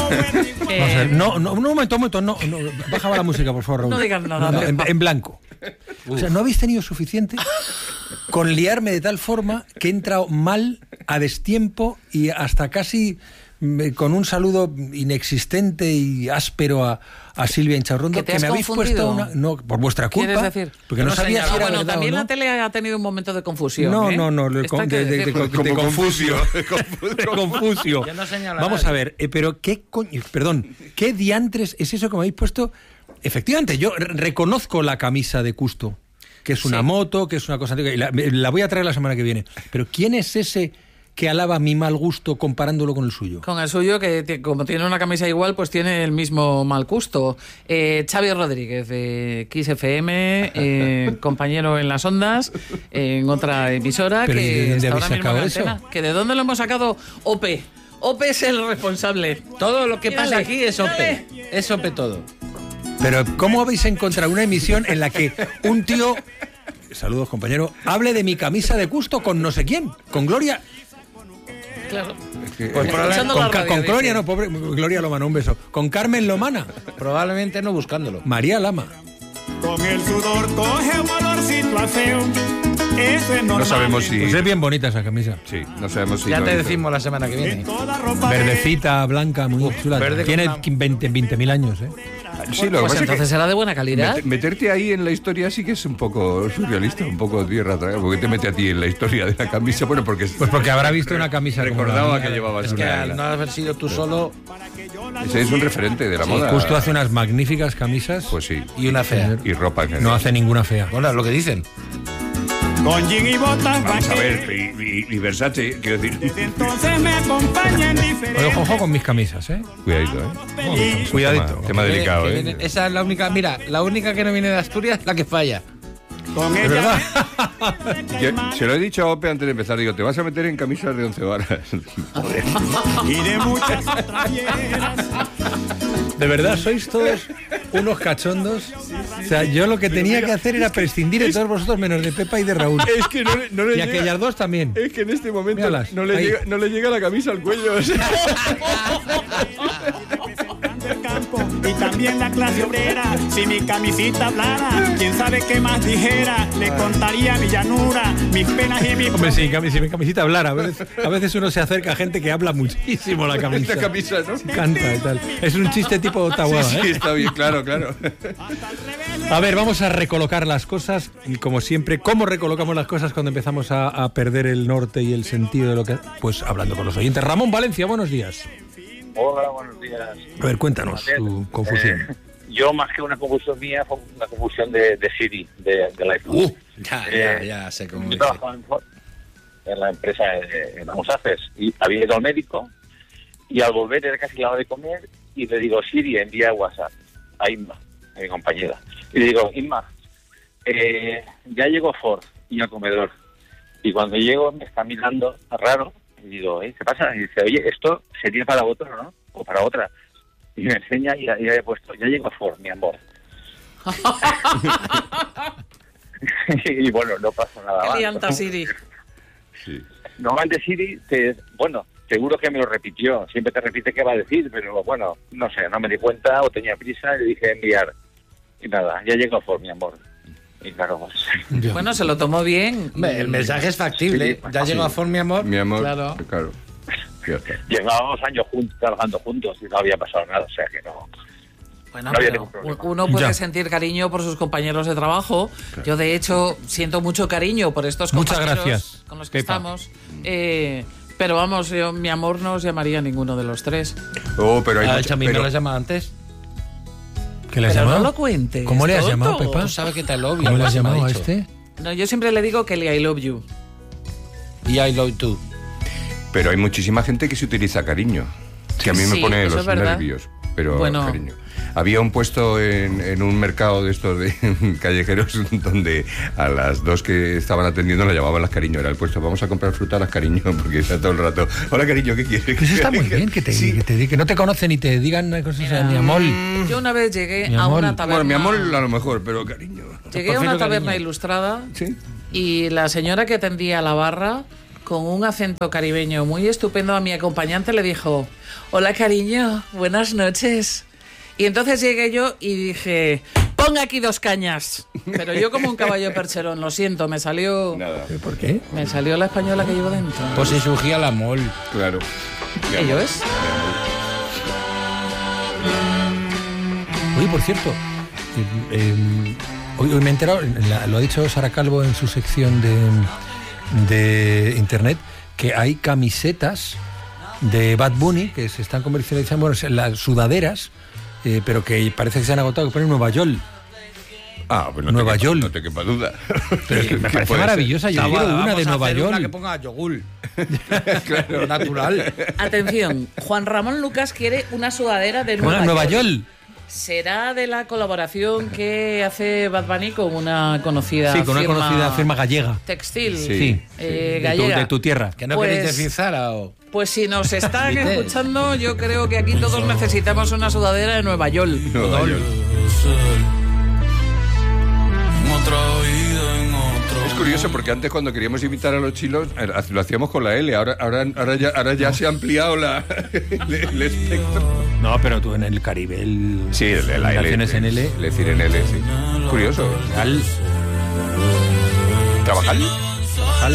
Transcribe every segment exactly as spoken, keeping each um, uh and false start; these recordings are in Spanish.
Vamos a ver, no, no, un momento, un momento, no, no, bajaba la música, por favor, Raúl. No digan nada. No, en, en blanco. Uf. O sea, ¿no habéis tenido suficiente con liarme de tal forma que he entrado mal, a destiempo y hasta casi me, con un saludo inexistente y áspero a, a Silvia Incharrondo, que, que me habéis puesto una... No, por vuestra culpa. ¿Quieres decir? Porque no, no sabía si era bueno, verdad también o no. la tele ha tenido un momento de confusión. No, ¿eh? no, no, de, de, de, de, de, de confusio. De confusio. Vamos a ver, eh, pero qué coño, perdón, ¿qué diantres es eso que me habéis puesto? Efectivamente, yo reconozco la camisa de Custo, que es una sí. moto, que es una cosa... La, la voy a traer la semana que viene. Pero ¿quién es ese que alaba mi mal gusto comparándolo con el suyo? Con el suyo, que como tiene una camisa igual, pues tiene el mismo mal gusto. Eh, Xavi Rodríguez, de Kiss F M, eh, compañero en las ondas, eh, en otra emisora. ¿Pero que de dónde está habéis ahora sacado mismo en eso? antena. ¿Que ¿De dónde lo hemos sacado? O P. O P es el responsable. Todo lo que Mírale, pasa aquí es O P. mírale. Es O P todo. Pero ¿cómo habéis encontrado una emisión en la que un tío, saludos compañero, hable de mi camisa de Custo con no sé quién? Con Gloria... Claro. Pues Escuchando con, la con, radio, con Gloria, dice. no, pobre Gloria Lomana, un beso. Con Carmen Lomana. Probablemente no buscándolo. María Lama. Con el sudor coge un olorcito a feo. Eso es normal. No sabemos si... Pues es bien bonita esa camisa. Sí, no sabemos si... Ya no te dice- decimos la semana que viene. Verdecita, blanca, muy Uf, chula. verde Tiene con veinte mil años, ¿eh? Sí, lo que Pues pasa entonces es será de buena que calidad. mete- meterte ahí en la historia sí que es un poco surrealista, un poco tierra atrás. ¿Por qué te mete a ti en la historia de la camisa? Bueno, porque... Pues porque habrá visto una camisa como la Recordaba mía. que llevabas Es que una... al no haber sido tú solo Ese es un referente de la moda. Justo hace unas magníficas camisas. Pues sí. y una fea. Y ropa en No general. hace ninguna fea. Bueno, lo que dicen. Con jean y botas Vamos a vaqueras. ver, y, y- y Versace, quiero decir... Entonces me acompañan Oye, diferentes. ojo con mis camisas, ¿eh? Cuidadito, ¿eh? Cuidadito. Tema, tema delicado, Que ¿eh? viene- esa es la única, mira, la única que no viene de Asturias, la que falla. Con ¿Es ella verdad? Yo- se lo he dicho a Ope antes de empezar, digo, te vas a meter en camisas de once varas. Joder. y de muchas otras fieras. De verdad, sois todos unos cachondos. O sea, yo lo que tenía que hacer era prescindir de todos vosotros menos de Pepa y de Raúl. Es que no, le- no le Y llega- aquellas dos también. Es que en este momento Míralas, no le, ahí. llega, no le llega la camisa al cuello. o sea. Representando el campo y también la clase obrera. Si mi camisita hablara, quién sabe qué más dijera. Le contaría mi llanura, mis penas y mis... Hombre, si, cami- si mi camisita hablara, a veces, a veces uno se acerca a gente que habla muchísimo la camisa. Esta camisa, ¿no? Canta y tal. Es un chiste tipo Ottawa, Sí, sí, ¿eh? está bien, claro, claro. A ver, vamos a recolocar las cosas y como siempre, ¿cómo recolocamos las cosas cuando empezamos a, a perder el norte y el sentido de lo que... Pues hablando con los oyentes. Ramón Valencia, buenos días. Hola, buenos días. A ver, cuéntanos tu confusión. Eh, yo, más que una confusión mía, fue una confusión de, de Siri, de, de la iPhone. Uh, ya, ya, Eh, ya sé cómo Yo dice. trabajaba en, Ford, en la empresa de Musafes y había ido al médico y al volver era casi la hora de comer y le digo, Siri, envía WhatsApp a Inma, a mi compañera. Y le digo, Inma, eh, ya llegó Ford y al comedor. Y cuando llego me está mirando raro y digo, ¿eh, qué pasa? Y dice, oye, esto sería para otro, ¿no? O para otra. Y me enseña y, y he puesto, ya llegó Ford, mi amor. Y bueno, no pasa nada Qué más. lianta, Siri. Sí. Normalmente Siri, te, bueno, seguro que me lo repitió. Siempre te repite qué va a decir, pero bueno, no sé, no me di cuenta o tenía prisa y le dije enviar. Y nada, ya llegó Ford, mi amor. Y claro, pues... Ya. Bueno, se lo tomó bien. Hombre, el mensaje es factible. Sí, ya sí. llegó a For, mi amor. Mi amor, Claro. claro. Fíjate. Llevábamos años juntos, trabajando juntos y no había pasado nada, o sea que no... Bueno, No había pero ningún problema. uno puede Ya. sentir cariño por sus compañeros de trabajo. Yo, de hecho, siento mucho cariño por estos Muchas compañeros gracias, con los que Pepa. estamos. Eh, pero vamos, yo, mi amor no os llamaría ninguno de los tres. Oh, pero hay Ah, mucha- a mí me pero- lo has llamado antes. ¿Qué le has Pero llamado? no lo cuentes. ¿Cómo le has tonto. llamado, Pepa? Tú sabes que te lo obvio. ¿Cómo le has me ha llamado a dicho. este? No, yo siempre le digo que le I love you. Y I love you. Pero hay muchísima gente que se utiliza cariño. Que a mí me Sí, pone eso los es verdad. nervios. Pero Bueno. cariño. Había un puesto en, en un mercado de estos de callejeros donde a las dos que estaban atendiendo la llamaban las cariño. Era el puesto, vamos a comprar fruta a las cariño, porque está todo el rato. Hola cariño, ¿qué quieres? Pues está muy bien, que te, Sí. que te que no te conocen y te digan cosas Mira, mi amor. Yo una vez llegué Mi a amor. una taberna. Bueno, mi amor a lo mejor, pero cariño. Llegué a Prefiero una taberna cariño. ilustrada Sí. y la señora que atendía la barra con un acento caribeño muy estupendo, a mi acompañante le dijo: hola, cariño, buenas noches. Y entonces llegué yo y dije: ponga aquí dos cañas. Pero yo como un caballo percherón, lo siento, me salió... Nada. ¿Por qué? Me salió la española que llevo dentro. Pues si surgía la mol. Claro. ¿Ello es? Oye, por cierto, eh, eh, hoy, hoy me he enterado, la, lo ha dicho Sara Calvo en su sección de, de internet, que hay camisetas de Bad Bunny que se están comercializando, bueno, las sudaderas, eh, pero que parece que se han agotado, que ponen Nueva York. Ah, pues no Nueva te quepa, York. no te quepa duda. Pero es que me parece maravillosa. Yo quiero una de Nueva York. Una que ponga yogur. Claro, natural. Atención, Juan Ramón Lucas quiere una sudadera de Nueva, Bueno, Nueva York. York. ¿Será de la colaboración que hace Bad Bunny con una conocida Sí, con una firma conocida firma gallega. textil Sí. Sí, eh, de, tu, gallega? de tu tierra. ¿Que no Pues- queréis decir Zara o...? Pues si nos están ¿Viste? escuchando, yo creo que aquí todos necesitamos una sudadera de Nueva York. Nueva York. Es curioso porque antes cuando queríamos invitar a los chilos eh, lo hacíamos con la L, ahora, ahora, ahora, ya, ahora ya se ha ampliado la, el, el espectro. No, pero tú en el Caribe, el, Sí, el de la L. Naciones en L. Es decir, en L, sí. Curioso. Al, ¿Trabajar? al,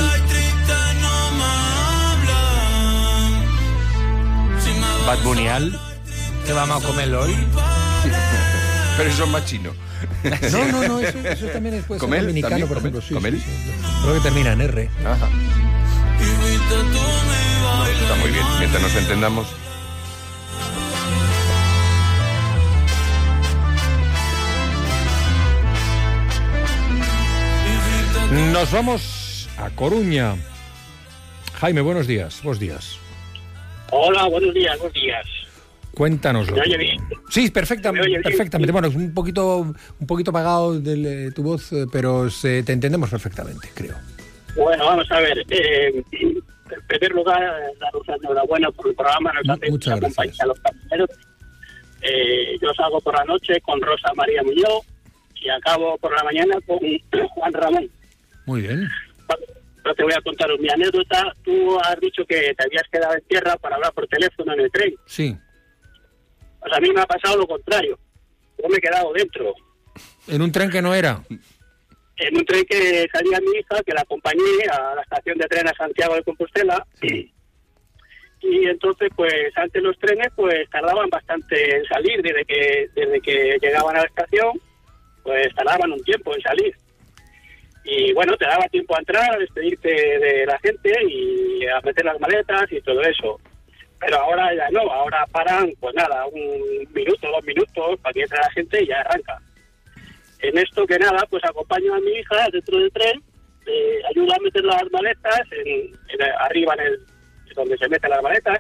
Bad Bunny al... ¿Qué vamos a comer hoy? Pero eso es más chino. no, no, no, eso, eso también es, puede ser ¿Comel? dominicano, ¿También? por ejemplo. Sí, ¿Comel? sí, sí. Creo que termina en R. Ajá. Está muy bien, mientras nos entendamos. Nos vamos a Coruña. Jaime, buenos días. Buenos días. Hola, buenos días, buenos días. Cuéntanoslo. ¿Me oye bien? Sí, perfectamente, ¿Me oye bien? perfectamente. Bueno, es un poquito, un poquito apagado de tu voz, eh, pero se, te entendemos perfectamente, creo. Bueno, vamos a ver. Eh, en primer lugar, daros enhorabuena por el programa. Nos hace Muchas mucha gracias. compañía a los compañeros. Eh, yo salgo por la noche con Rosa María Muñoz y acabo por la mañana con Juan Ramón. Muy bien. No te voy a contar mi anécdota. Tú has dicho que te habías quedado en tierra para hablar por teléfono en el tren. Sí. Pues a mí me ha pasado lo contrario. Yo me he quedado dentro. En un tren que no era. En un tren que salía mi hija, que la acompañé a la estación de tren a Santiago de Compostela. Y entonces, pues, antes los trenes, pues, tardaban bastante en salir. Desde que desde que llegaban a la estación, pues, tardaban un tiempo en salir. Y, bueno, te daba tiempo a entrar, a despedirte de la gente y a meter las maletas y todo eso. Pero ahora ya no, ahora paran, pues nada, un minuto, dos minutos para que entre la gente y ya arranca. En esto que nada, pues acompaño a mi hija dentro del tren, eh, ayuda a meter las maletas en, en, arriba en el donde se meten las maletas,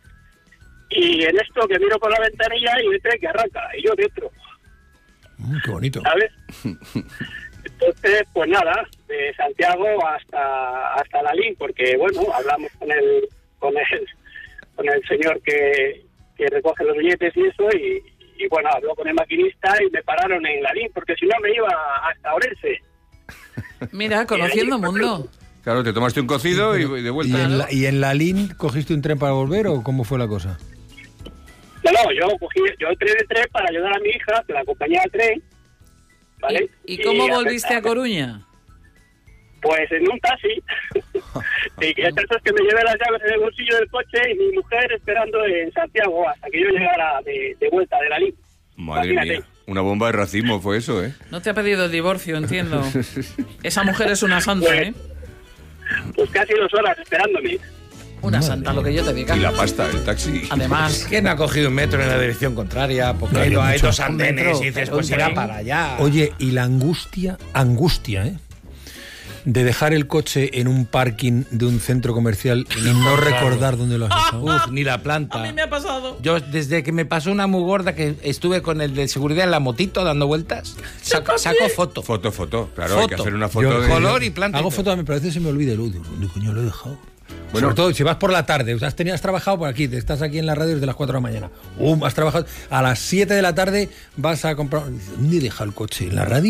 y en esto que miro por la ventanilla y el tren que arranca, y yo dentro. Mm, qué bonito. ¿Sabes? Entonces, pues nada, de Santiago hasta hasta Lalín, porque bueno, hablamos con el con el con el señor que, que recoge los billetes y eso, y, y bueno, habló con el maquinista y me pararon en Lalín, porque si no me iba hasta Orense. Mira, conociendo mundo. Claro, te tomaste un cocido y, y de ¿Y vuelta. en, la, ¿Y en la L I N cogiste un tren para volver o cómo fue la cosa? No, no, yo cogí, yo entré de tren para ayudar a mi hija, que la acompañé al tren, ¿vale? ¿Y, y cómo Y volviste a a- Coruña? Pues en un taxi. Y que el caso es que me llevé las llaves en el bolsillo del coche y mi mujer esperando en Santiago hasta que yo llegara de, de vuelta de la L I. Madre Imagínate. mía, una bomba de racismo fue eso, ¿eh? No te ha pedido el divorcio, entiendo. Esa mujer es una santa, ¿eh? Pues casi dos horas esperándome. Una santa, lo que yo te diga. Y la pasta, el taxi. Además, ¿Quién ha cogido un metro en la dirección contraria? Porque No, hay, hay do- hay mucho. dos Un andenes metro, y dices, un pues irá tren. para allá. Oye, y la angustia, angustia, ¿eh? De dejar el coche en un parking de un centro comercial y no recordar dónde lo has dejado. Uf, ni la planta. a mí me ha pasado. Yo, desde que me pasó una muy gorda que estuve con el de seguridad en la motito dando vueltas, saco, saco foto. Foto, foto. Claro, hay que Foto. hacer una foto Yo- de... Color y planta. y Hago todo. fotos, pero a veces se me olvida el odio. ¿Dónde coño lo he dejado? Bueno. Sobre todo si vas por la tarde, o sea, has, tenido, has trabajado por aquí, te estás aquí en la radio desde las cuatro de la mañana. Um, has trabajado a las siete de la tarde, vas a comprar. ¿Dónde he dejado el coche? ¿En la radio?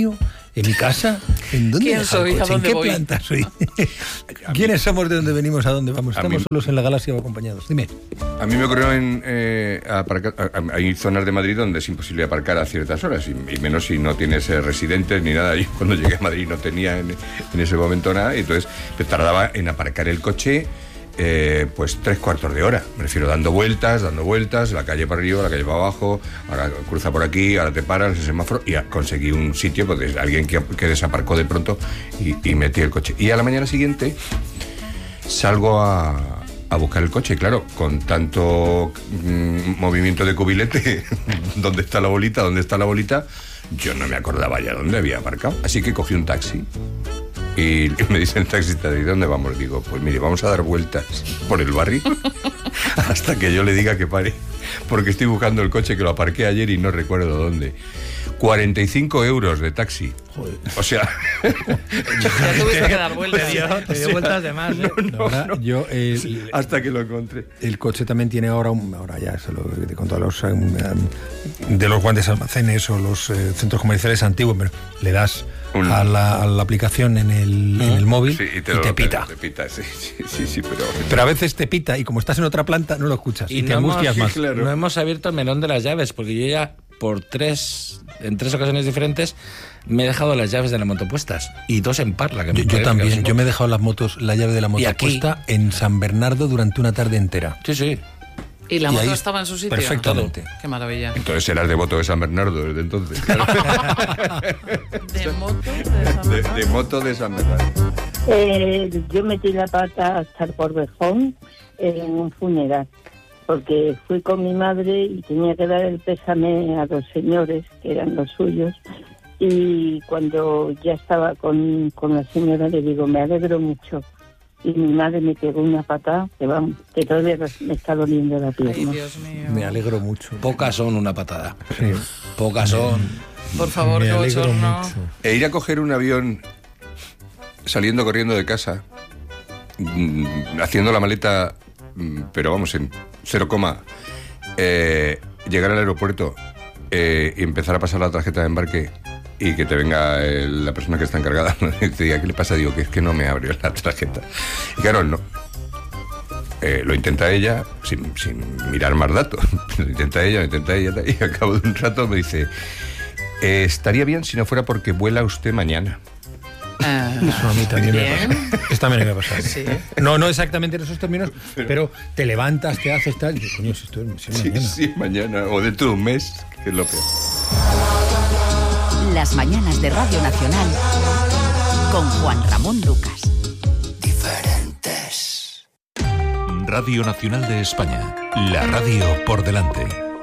¿En mi casa? ¿En dónde? ¿Quién soy? ¿A dónde ¿En qué voy? planta soy? ¿Quiénes somos? ¿De dónde venimos? ¿A dónde vamos? A Estamos mí- solos en la galaxia o acompañados. Dime. A mí me ocurrió en eh, aparcar, a- a- hay zonas de Madrid donde es imposible aparcar a ciertas horas, y, y menos si no tienes eh, residentes ni nada. Yo cuando llegué a Madrid no tenía en, en ese momento nada, y entonces me tardaba en aparcar el coche eh, pues tres cuartos de hora. Me refiero dando vueltas, dando vueltas, la calle para arriba, la calle para abajo, ahora cruza por aquí, ahora te paras, el semáforo, y a- conseguí un sitio, pues de alguien que, que desaparcó de pronto y, y metí el coche. Y a la mañana siguiente salgo a, a buscar el coche, claro, con tanto mm, movimiento de cubilete, ¿dónde está la bolita? ¿Dónde está la bolita? Yo no me acordaba ya dónde había aparcado, así que cogí un taxi y me dice el taxista, ¿de dónde vamos? Digo, pues mire, vamos a dar vueltas por el barrio hasta que yo le diga que pare, porque estoy buscando el coche que lo aparqué ayer y no recuerdo dónde. cuarenta y cinco euros de taxi. Joder. O sea... Ya tuviste que dar vueltas. Te dio, te dio vueltas de más, ¿eh? No, Ahora, no. yo, eh, Sí, hasta que lo encontré. el coche también tiene ahora, un, ahora ya se lo con todos los um, um, de los grandes almacenes o los eh, centros comerciales antiguos, pero le das Un- a, la, a la aplicación en el, en el móvil Sí, y te, lo- pita. Te, pita, sí, sí, sí, sí, pero... Pero a veces te pita y como estás en otra planta no lo escuchas y, te no angustias hemos, más. claro. no hemos abierto el melón de las llaves, porque yo ya por tres, en tres ocasiones diferentes, me he dejado las llaves de la moto puestas y dos en Parla. Que me Yo, yo parece que también, son- yo me he dejado las motos, la llave de la moto ¿Y aquí? puesta en San Bernardo durante una tarde entera. Sí, sí. ¿Y la Y moto ahí estaba en su sitio? perfectamente. Qué maravilla. Entonces eras devoto de San Bernardo desde entonces. Claro. ¿De moto? ¿De San De, Bernardo? de moto de San Bernardo. Eh, yo metí la pata hasta el Corvejón en un funeral, porque fui con mi madre y tenía que dar el pésame a dos señores, que eran los suyos, y cuando ya estaba con, con la señora le digo, me alegro mucho. Y mi madre me pegó una patada que, vamos, que todavía me está doliendo la Ay, pierna. Dios mío. Me alegro mucho. Pocas son una patada. Sí. Pocas son. Por favor, Me qué alegro bochorno. mucho. E ir a coger un avión saliendo corriendo de casa, mm, haciendo la maleta, mm, pero vamos, en cero coma, eh, llegar al aeropuerto eh, y empezar a pasar la tarjeta de embarque y que te venga el- la persona que está encargada y te diga, ¿qué le pasa? Digo, que es que no me abrió la tarjeta. Y claro, no. Eh, lo intenta ella sin, sin mirar más datos. Lo intenta ella, lo intenta ella, y al cabo de un rato me dice, eh, estaría bien si no fuera porque vuela usted mañana. Ah, Eso a mí también me bien. pasa. Eso también me pasa. Sí. No, no exactamente en esos términos, pero, te levantas, te haces tal. Y dices, coño, si esto es si es Sí, mañana. sí, mañana o dentro de un mes, que es lo peor. Las mañanas de Radio Nacional con Juan Ramón Lucas. Diferentes. Radio Nacional de España. La radio por delante.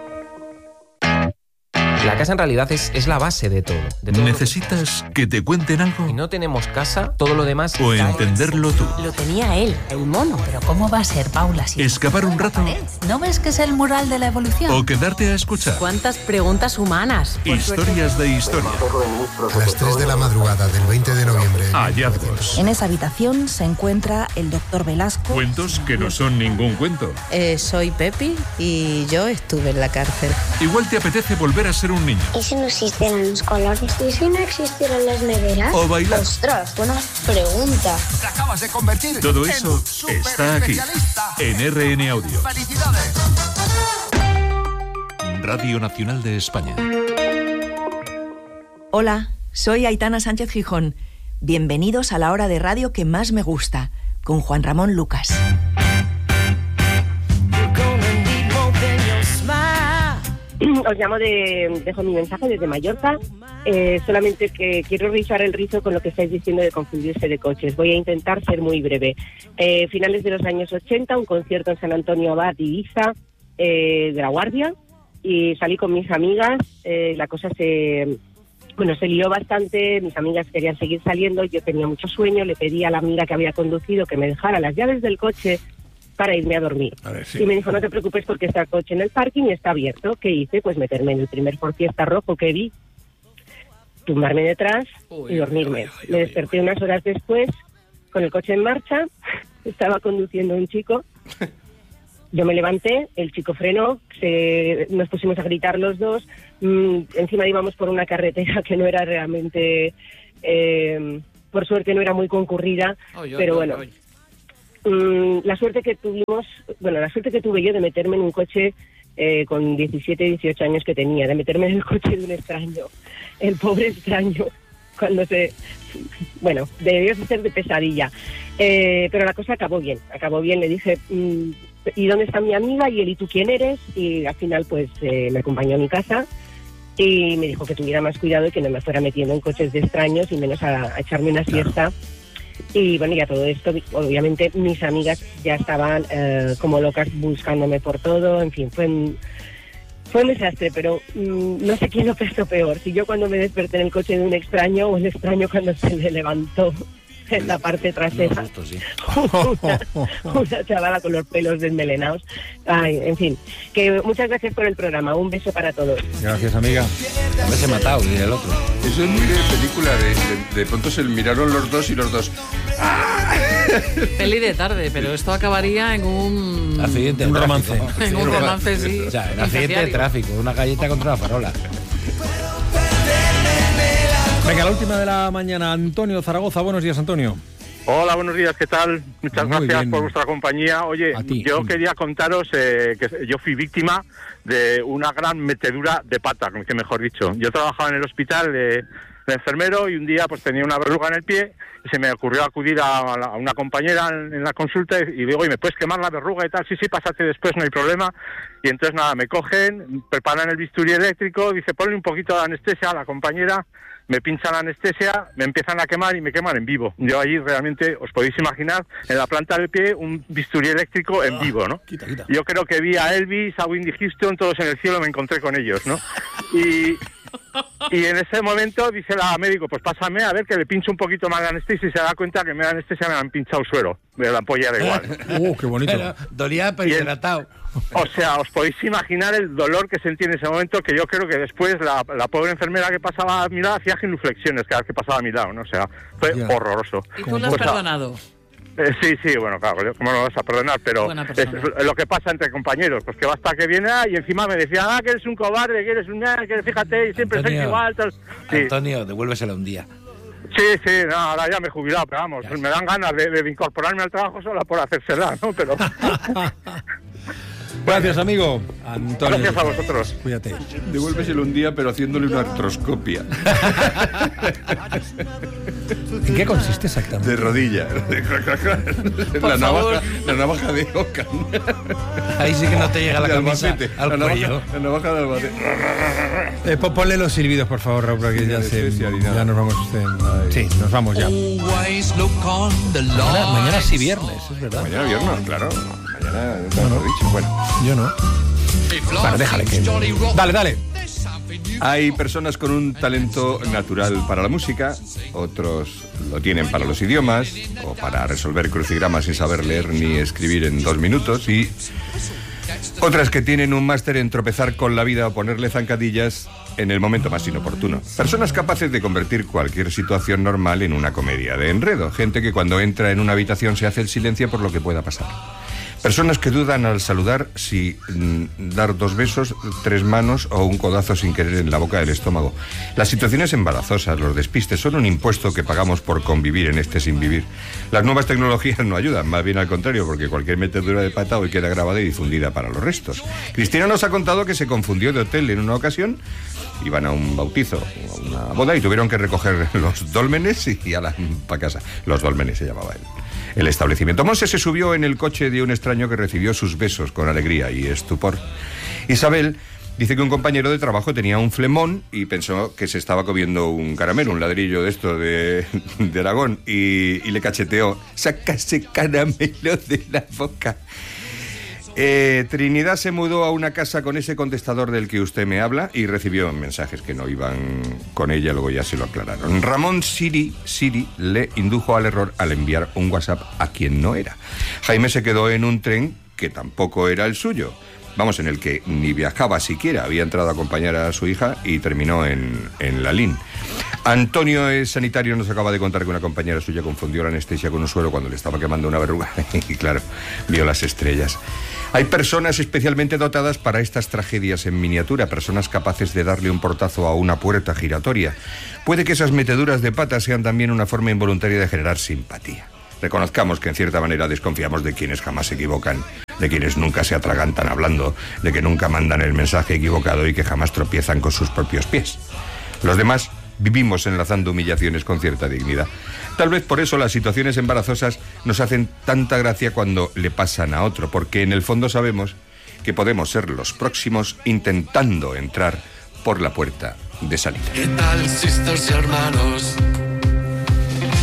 La casa en realidad es, es la base de todo. De todo lo que- ¿Necesitas que te cuenten algo? Si no tenemos casa, todo lo demás... ¿O cae. entenderlo tú? Lo tenía él, el mono. Pero ¿cómo va a ser, Paula? Si ¿Escapar un rato? ¿No ves que es el mural de la evolución? ¿O quedarte a escuchar? ¿Cuántas preguntas humanas? Historias de historia. A las tres de la madrugada del veinte de noviembre. Hallazgos. En esa habitación se encuentra el doctor Velasco. Cuentos que no son ningún cuento. Eh, soy Pepi y yo estuve en la cárcel. Igual te apetece volver a ser un niño. ¿Y si no existieran los colores? ¿Y si no existieran las neveras? O bailar. Ostras, buena pregunta. Te acabas de convertir Todo en eso un súper está aquí, especialista. en R N Audio. ¡Felicidades! Radio Nacional de España. Hola, soy Aitana Sánchez Gijón. Bienvenidos a la hora de radio que más me gusta, con Juan Ramón Lucas. Os llamo de, dejo mi mensaje desde Mallorca, eh, solamente que quiero rizar el rizo con lo que estáis diciendo de confundirse de coches. Voy a intentar ser muy breve. Eh, finales de los años ochenta, un concierto en San Antonio Abad, Ibiza, eh, de La Guardia, y salí con mis amigas, eh, la cosa se... Bueno, se lió bastante, mis amigas querían seguir saliendo, yo tenía mucho sueño, le pedí a la amiga que había conducido que me dejara las llaves del coche para irme a dormir. A ver, sí. Y me dijo, no te preocupes porque está el coche en el parking y está abierto. ¿Qué hice? Pues meterme en el primer Ford Fiesta rojo que vi, tumbarme detrás Uy, y dormirme. uy, uy, me uy, desperté unas horas después con el coche en marcha, estaba conduciendo un chico Yo me levanté, el chico frenó, se, nos pusimos a gritar los dos, mmm, encima íbamos por una carretera que no era realmente, eh, por suerte no era muy concurrida, oy, oy, pero bueno, oy, oy. Mmm, la suerte que tuvimos, bueno, la suerte que tuve yo de meterme en un coche eh, con diecisiete, dieciocho años que tenía, de meterme en el coche de un extraño, el pobre extraño, cuando se... Bueno, debió ser de pesadilla, eh, pero la cosa acabó bien, acabó bien, le dije, mmm, ¿y dónde está mi amiga? Y él, ¿y tú quién eres? Y al final pues eh, me acompañó a mi casa y me dijo que tuviera más cuidado y que no me fuera metiendo en coches de extraños y menos a, a echarme una siesta. Y bueno, ya todo esto, obviamente mis amigas ya estaban eh, como locas buscándome por todo, en fin, fue... Fue un desastre, pero mmm, no sé quién lo pensó peor, si yo cuando me desperté en el coche de un extraño o el extraño cuando se le levantó en la parte trasera. No, justo, sí. una, una chavala con los pelos desmelenados. Ay, en fin, que muchas gracias por el programa, un beso para todos. Gracias, amiga. A veces matado y el otro. Eso es muy de película, de, de, de pronto se miraron los dos y los dos... Peli de tarde, pero esto acabaría en un... Accidente, un romance. En un romance, sí. O sea, en accidente de tráfico, una galleta contra una farola. Venga, la última de la mañana, Antonio Zaragoza. Buenos días, Antonio. Hola, buenos días, ¿qué tal? Muchas Muy gracias bien. por vuestra compañía. Oye, yo quería contaros eh, que yo fui víctima de una gran metedura de pata, que mejor dicho. Yo trabajaba en el hospital de, de enfermero y un día pues tenía una verruga en el pie y se me ocurrió acudir a, a una compañera en, en la consulta y, y digo, oye, ¿me puedes quemar la verruga y tal? Sí, sí, pásate después, no hay problema. Y entonces nada, me cogen, preparan el bisturí eléctrico, dice, ponle un poquito de anestesia a la compañera, me pinchan la anestesia, me empiezan a quemar y me queman en vivo. Yo allí realmente, os podéis imaginar, en la planta del pie, un bisturí eléctrico en vivo, ¿no? Quita, quita. Yo creo que vi a Elvis, a Whitney Houston, todos en el cielo, me encontré con ellos, ¿no? Y... Y en ese momento dice la médico, pues pásame a ver que le pincho un poquito más de anestesia y se da cuenta que me da anestesia, me han pinchado suero, me la ampolla da igual. ¡Uh, qué bonito! Pero, dolía perhidratado. O sea, os podéis imaginar el dolor que sentí en ese momento, que yo creo que después la, la pobre enfermera que pasaba a mi lado hacía genuflexiones cada vez que pasaba a mi lado, ¿no? O sea, fue yeah. horroroso. ¿Y tú lo has pues, perdonado? Eh, sí, sí, bueno, claro, ¿cómo no lo vas a perdonar? Pero es, es lo que pasa entre compañeros, pues que basta que viene ah, y encima me decía, ah, que eres un cobarde, que eres un... que fíjate, y siempre sois igual. Tal. Sí. Antonio, devuélvesela un día. Sí, sí, no, ahora ya me he jubilado, pero vamos, me dan ganas de, de incorporarme al trabajo solo por hacérsela, ¿no? Pero... Gracias, amigo. Antonio. Gracias a vosotros. Cuídate. Devuélveselo un día, pero haciéndole una artroscopia. ¿En qué consiste exactamente? De rodilla. La navaja, la navaja de Ocan. Ahí sí que no te llega la de camisa Albacete, al la cuello. Navaja, la navaja de Albacete. Eh, ponle los silbidos, por favor, Raúl, porque ya, se, ya nos vamos. Eh, sí, nos vamos ya. Mañana, mañana sí viernes, es verdad. Mañana viernes, claro. Mañana no, no, dicho. Bueno, yo no. Vale, déjale que... Dale, dale. Hay personas con un talento natural para la música, otros lo tienen para los idiomas o para resolver crucigramas sin saber leer ni escribir en dos minutos y otras que tienen un máster en tropezar con la vida o ponerle zancadillas en el momento más inoportuno. Personas capaces de convertir cualquier situación normal en una comedia de enredo. Gente que cuando entra en una habitación se hace el silencio por lo que pueda pasar. Personas que dudan al saludar si mm, dar dos besos, tres manos o un codazo sin querer en la boca del estómago. Las situaciones embarazosas, los despistes, son un impuesto que pagamos por convivir en este sin vivir. Las nuevas tecnologías no ayudan, más bien al contrario, porque cualquier metedura de pata hoy queda grabada y difundida para los restos. Cristina nos ha contado que se confundió de hotel en una ocasión. Iban a un bautizo, a una boda y tuvieron que recoger los dólmenes y a la para casa. Los dólmenes se llamaba él. El establecimiento. Monse se subió en el coche de un extraño que recibió sus besos con alegría y estupor. Isabel dice que un compañero de trabajo tenía un flemón y pensó que se estaba comiendo un caramelo, un ladrillo de esto de, de Aragón, y, y le cacheteó. Saca ese caramelo de la boca. Eh, Trinidad se mudó a una casa con ese contestador del que usted me habla y recibió mensajes que no iban con ella, luego ya se lo aclararon. Ramón Siri, Siri le indujo al error al enviar un WhatsApp a quien no era. Jaime se quedó en un tren que tampoco era el suyo, vamos, en el que ni viajaba siquiera, había entrado a acompañar a su hija y terminó en, en Lalín. Antonio es sanitario, nos acaba de contar que una compañera suya confundió la anestesia con un suero cuando le estaba quemando una verruga y claro, vio las estrellas. Hay personas especialmente dotadas para estas tragedias en miniatura, personas capaces de darle un portazo a una puerta giratoria. Puede que esas meteduras de pata sean también una forma involuntaria de generar simpatía. Reconozcamos que en cierta manera desconfiamos de quienes jamás se equivocan, de quienes nunca se atragantan hablando, de que nunca mandan el mensaje equivocado y que jamás tropiezan con sus propios pies. Los demás vivimos enlazando humillaciones con cierta dignidad. Tal vez por eso las situaciones embarazosas nos hacen tanta gracia cuando le pasan a otro, porque en el fondo sabemos que podemos ser los próximos intentando entrar por la puerta de salida. ¿Qué tal, sisters y hermanos?